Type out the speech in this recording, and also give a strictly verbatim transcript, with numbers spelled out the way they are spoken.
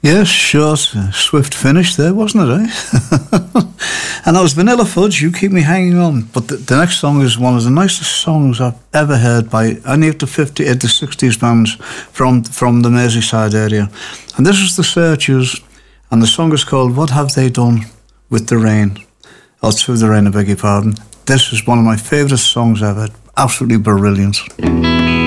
Yes, sure. Swift finish there, wasn't it, eh? And that was Vanilla Fudge, You Keep Me Hanging On. But the, the next song is one of the nicest songs I've ever heard by any of the fifties, the sixties bands from, from the Merseyside area. And this is the Searchers, and the song is called What Have They Done With the Rain? Or Through the Rain, I beg your pardon. This is one of my favourite songs ever. Absolutely brilliant.